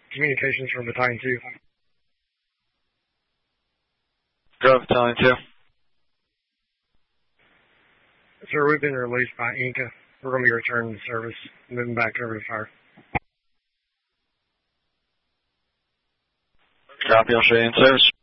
Communications from Battalion 2. Go, Battalion 2. Sir, we've been released by Inca. We're going to be returning to service, moving back over to fire. Copy, I'll show you in service.